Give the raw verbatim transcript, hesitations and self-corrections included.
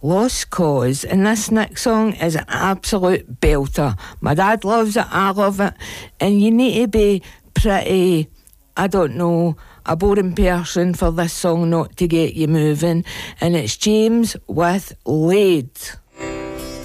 Lost Cause, and this next song is an absolute belter. My dad loves it, I love it, and you need to be pretty, I don't know, a boring person for this song not to get you moving. And it's James with Laid.